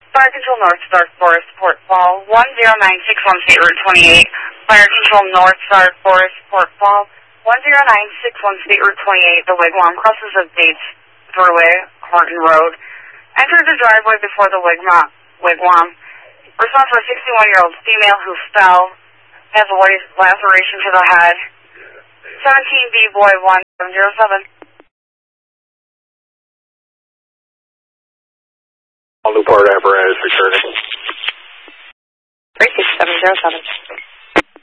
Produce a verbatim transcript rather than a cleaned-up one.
Fire Control North, Dark Forest, Port Fall, one zero nine six one State Route twenty-eight. Fire Control North, Dark Forest, Port Fall, one zero nine six one State Route twenty-eight. The Wigwam crosses of Bates Thruway, Horton Road. Enters the driveway before the Wigwam. Wigwam. Response for a sixty-one-year-old female who fell, has a laceration to the head. seventeen B Boy one seven zero seven. All Newport apparatus returning. three six seven zero seven.